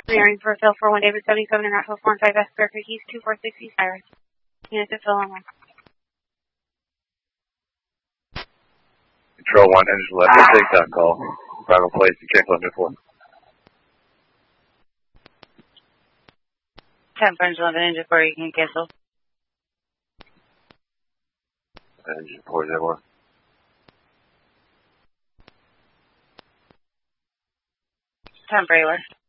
Rearing for Phil 41 David 77 and Route 4 and 5 West Bear Creek East 246 East Iris. Units at Phil on 1. Control 1, engine left, takedown call. Bravo place, you cancel on 4. 10 French 11, engine 4, you can cancel. Engine 4, is that one? Temporary.